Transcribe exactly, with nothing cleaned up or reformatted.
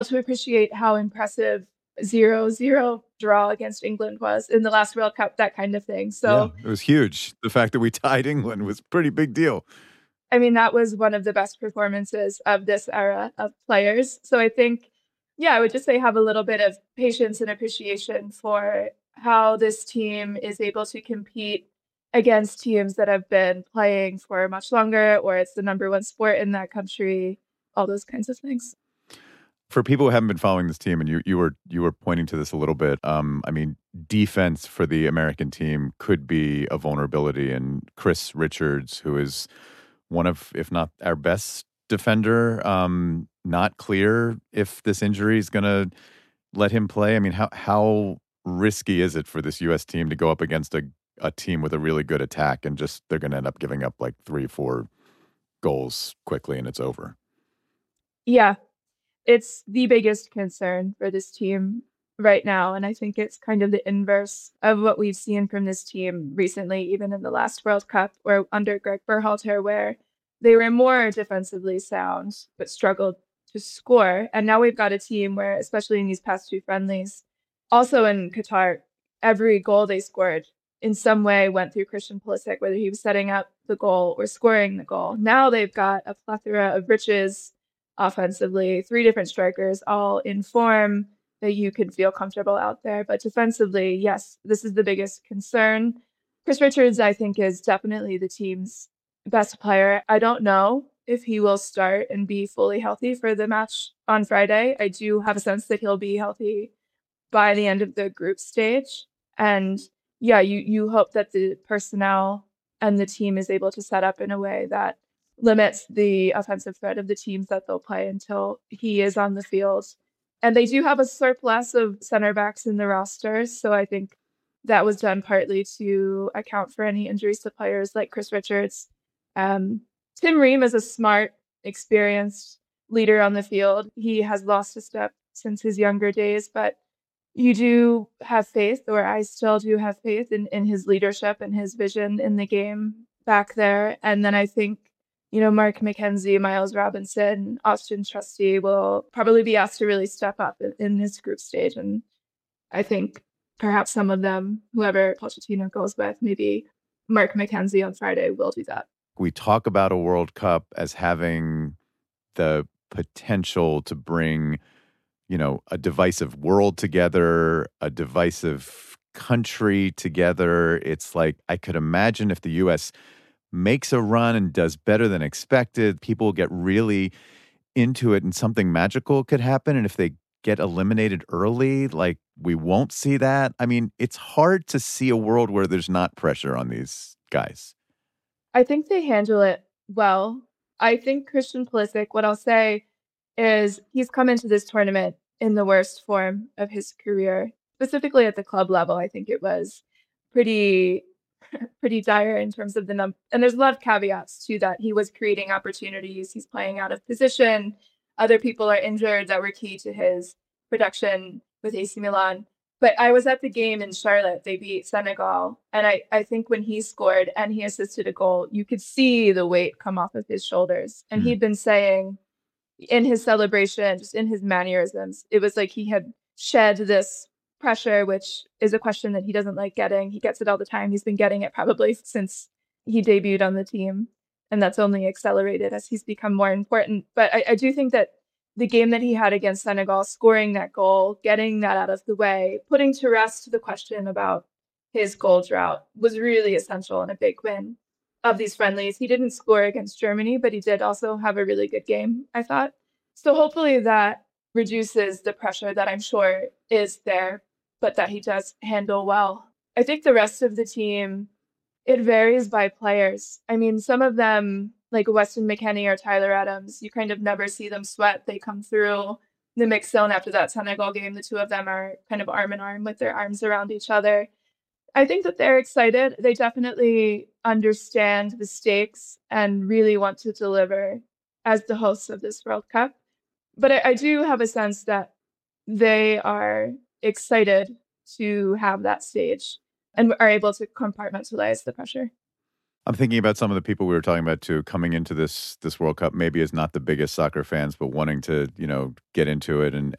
To appreciate how impressive zero zero draw against England was in the last World Cup, that kind of thing. Yeah, So it was huge. The fact that we tied England was pretty big deal. I mean, that was one of the best performances of this era of players. So I think, yeah, I would just say have a little bit of patience and appreciation for how this team is able to compete against teams that have been playing for much longer, or it's the number one sport in that country, all those kinds of things. For people who haven't been following this team, and you you were you were pointing to this a little bit, um, I mean, defense for the American team could be a vulnerability, and Chris Richards, who is one of, if not our best defender, um, not clear if this injury is going to let him play. I mean, how how risky is it for this U S team to go up against a a team with a really good attack and just they're going to end up giving up like three, four goals quickly and it's over? Yeah, it's the biggest concern for this team right now, and I think it's kind of the inverse of what we've seen from this team recently, even in the last World Cup or under Greg Berhalter, where they were more defensively sound but struggled to score. And now we've got a team where, especially in these past two friendlies, also in Qatar, every goal they scored in some way went through Christian Pulisic, whether he was setting up the goal or scoring the goal. Now they've got a plethora of riches offensively, three different strikers, all in form that you could feel comfortable out there. But defensively, yes, this is the biggest concern. Chris Richards, I think, is definitely the team's best player. I don't know if he will start and be fully healthy for the match on Friday. I do have a sense that he'll be healthy by the end of the group stage. And yeah, you you hope that the personnel and the team is able to set up in a way that limits the offensive threat of the teams that they'll play until he is on the field. And they do have a surplus of center backs in the roster, so I think that was done partly to account for any injuries to players like Chris Richards. Um, Tim Ream is a smart, experienced leader on the field. He has lost a step since his younger days, but you do have faith, or I still do have faith in, in his leadership and his vision in the game back there. And then I think, you know, Mark McKenzie, Miles Robinson, Austin Trusty will probably be asked to really step up in, in this group stage. And I think perhaps some of them, whoever Pochettino goes with, maybe Mark McKenzie on Friday will do that. We talk about a World Cup as having the potential to bring, you know, a divisive world together, a divisive country together. It's like, I could imagine if the U S makes a run and does better than expected, people get really into it and something magical could happen. And if they get eliminated early, like we won't see that. I mean, it's hard to see a world where there's not pressure on these guys. I think they handle it well. I think Christian Pulisic, what I'll say is he's come into this tournament in the worst form of his career, specifically at the club level. I think it was pretty pretty dire in terms of the number. And there's a lot of caveats to that. He was creating opportunities. He's playing out of position. Other people are injured that were key to his production with A C Milan. But I was at the game in Charlotte. They beat Senegal. And I, I think when he scored and he assisted a goal, you could see the weight come off of his shoulders. And Mm. he'd been saying in his celebration, just in his mannerisms, it was like he had shed this pressure, which is a question that he doesn't like getting. He gets it all the time. He's been getting it probably since he debuted on the team. And that's only accelerated as he's become more important. But I, I do think that the game that he had against Senegal, scoring that goal, getting that out of the way, putting to rest the question about his goal drought was really essential and a big win of these friendlies. He didn't score against Germany, but he did also have a really good game, I thought. So hopefully that reduces the pressure that I'm sure is there, but that he does handle well. I think the rest of the team, it varies by players. I mean, some of them, like Weston McKennie or Tyler Adams, you kind of never see them sweat. They come through the mix zone after that Senegal game. The two of them are kind of arm in arm with their arms around each other. I think that they're excited. They definitely understand the stakes and really want to deliver as the hosts of this World Cup. But I, I do have a sense that they are excited to have that stage and are able to compartmentalize the pressure. I'm thinking about some of the people we were talking about too, coming into this this World Cup, maybe as not the biggest soccer fans, but wanting to, you know, get into it and